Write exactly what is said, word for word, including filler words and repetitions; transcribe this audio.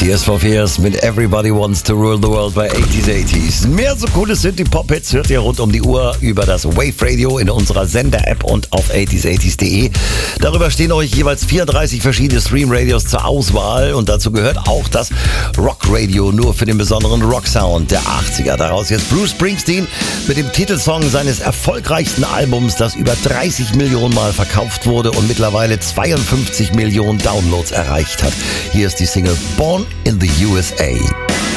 Tears for Fears mit Everybody Wants to Rule the World bei achtziger achtziger. Mehr so coole Synthie-Pop-Hits hört ihr rund um die Uhr über das Wave Radio in unserer Sender-App und auf achtziger achtziger punkt de. Darüber stehen euch jeweils vierunddreißig verschiedene Stream-Radios zur Auswahl und dazu gehört auch das Rock-Radio, nur für den besonderen Rock-Sound der achtziger. Daraus jetzt Bruce Springsteen mit dem Titelsong seines erfolgreichsten Albums, das über dreißig Millionen Mal verkauft wurde und mittlerweile zweiundfünfzig Millionen Downloads erreicht hat. Hier ist die Single Born in the U S A.